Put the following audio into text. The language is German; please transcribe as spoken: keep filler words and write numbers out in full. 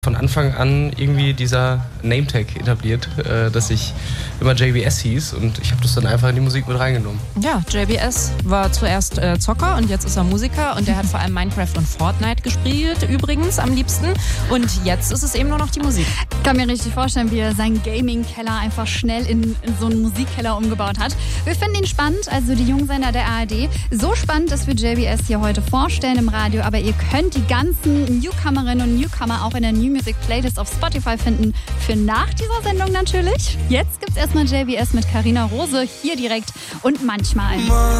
von Anfang an irgendwie dieser Name-Tag etabliert, äh, dass ich immer J B S hieß und ich habe das dann einfach in die Musik mit reingenommen. Ja, J B S war zuerst äh, Zocker und jetzt ist er Musiker und der hat vor allem Minecraft und Fortnite gespielt, übrigens am liebsten. Und jetzt ist es eben nur noch die Musik. Ich kann mir richtig vorstellen, wie er seinen Gaming-Keller einfach schnell in, in so einen Musikkeller umgebaut hat. Wir finden ihn spannend, also die Jungsender der A R D. So spannend, dass wir J B S hier heute vorstellen im Radio, aber ihr könnt die ganzen Newcomerinnen und Newcomer auch in der New Music Playlist auf Spotify finden. Für nach dieser Sendung natürlich. Jetzt gibt's erstmal J B S mit Carina Rose hier direkt und manchmal.